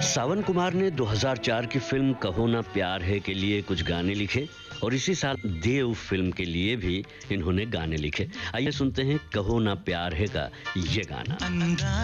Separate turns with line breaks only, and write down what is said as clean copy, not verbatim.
सावन कुमार ने 2004 की फिल्म कहो ना प्यार है के लिए कुछ गाने लिखे और इसी साल देव फिल्म के लिए भी इन्होंने गाने लिखे। आइए सुनते हैं कहो ना प्यार है का ये गाना।